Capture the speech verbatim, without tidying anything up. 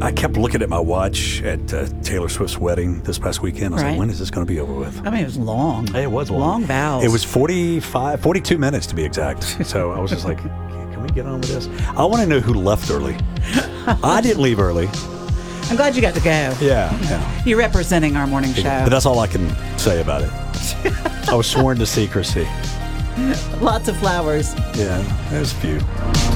I kept looking at my watch at uh, Taylor Swift's wedding this past weekend. I was Right. like, when is this going to be over with? I mean, it was long. It was long. Long vows. It was forty-five, forty-two minutes to be exact. So I was just like, can we get on with this? I want to know who left early. I didn't leave early. I'm glad you got to go. Yeah, yeah. You're representing our morning show. But that's all I can say about it. I was sworn to secrecy. Lots of flowers. Yeah, there's a few.